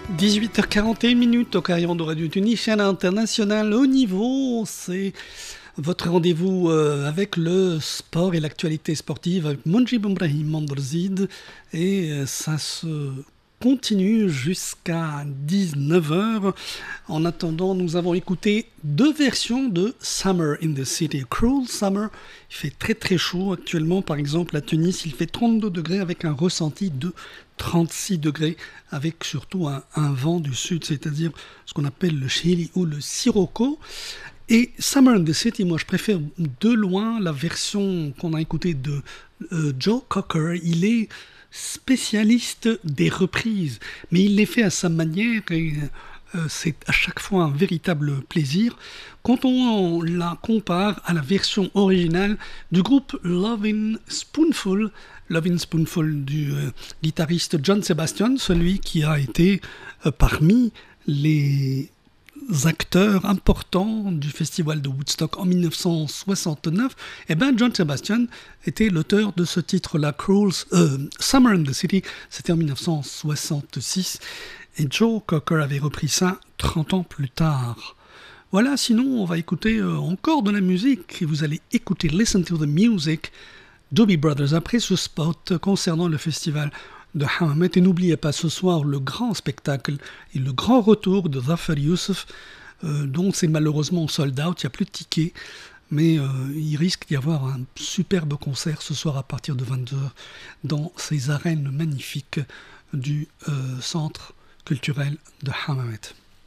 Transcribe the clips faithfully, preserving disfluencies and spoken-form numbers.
dix-huit heures quarante et un minutes au carillon de Radio Tunis, chaîne internationale haut niveau. C'est votre rendez-vous euh, avec le sport et l'actualité sportive avec Monjib Ibrahim Mandorzid. Et euh, ça se continue jusqu'à dix-neuf heures. En attendant, nous avons écouté deux versions de Summer in the City. Cruel Summer, il fait très très chaud actuellement. Par exemple, à Tunis, il fait trente-deux degrés avec un ressenti de trente-six degrés, avec surtout un, un vent du sud, c'est-à-dire ce qu'on appelle le chili ou le sirocco. Et Summer in the City, moi je préfère de loin la version qu'on a écoutée de euh, Joe Cocker. Il est spécialiste des reprises, mais il les fait à sa manière et euh, c'est à chaque fois un véritable plaisir. Quand on la compare à la version originale du groupe Lovin' Spoonful, Lovin' Spoonful du euh, guitariste John Sebastian, celui qui a été euh, parmi les acteurs importants du festival de Woodstock en dix-neuf cent soixante-neuf, et ben John Sebastian était l'auteur de ce titre-là, Cruel, euh, Summer in the City, c'était en dix-neuf cent soixante-six, et Joe Cocker avait repris ça trente ans plus tard. Voilà, sinon on va écouter euh, encore de la musique, et vous allez écouter Listen to the Music, Doobie Brothers, après ce spot concernant le festival de Hammamet. Et n'oubliez pas ce soir le grand spectacle et le grand retour de Zafar Youssef, euh, dont c'est malheureusement sold out, il n'y a plus de tickets, mais euh, il risque d'y avoir un superbe concert ce soir à partir de vingt-deux heures dans ces arènes magnifiques du euh, centre culturel de Hammamet.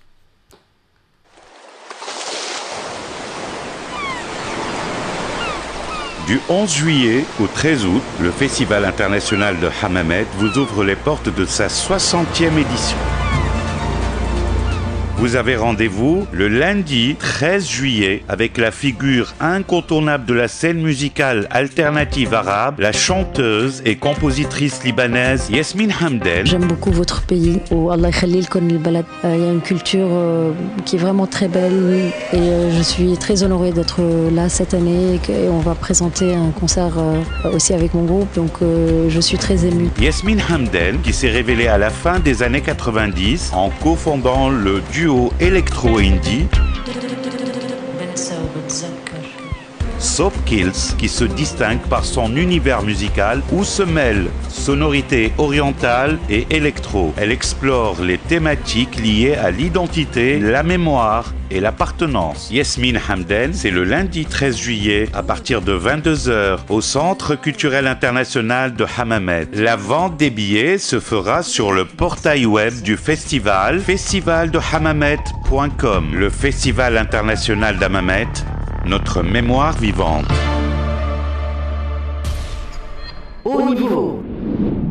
Du onze juillet au treize août, le Festival international de Hammamet vous ouvre les portes de sa soixantième édition. Vous avez rendez-vous le lundi treize juillet avec la figure incontournable de la scène musicale alternative arabe, la chanteuse et compositrice libanaise Yasmine Hamden. J'aime beaucoup votre pays, où Allah yakhlil kon al-balad. Il y a une culture euh, qui est vraiment très belle et euh, je suis très honorée d'être là cette année et, et on va présenter un concert euh, aussi avec mon groupe, donc euh, je suis très émue. Yasmine Hamden qui s'est révélée à la fin des années quatre-vingt-dix en cofondant le duo électro-indie Soap Kills, qui se distingue par son univers musical où se mêlent sonorité orientale et électro. Elle explore les thématiques liées à l'identité, la mémoire et l'appartenance. Yasmine Hamden, c'est le lundi treize juillet à partir de vingt-deux heures au Centre culturel international de Hammamet. La vente des billets se fera sur le portail web du festival, festival de hammamet point com. Le Festival international d'Hammamet, notre mémoire vivante. Haut niveau.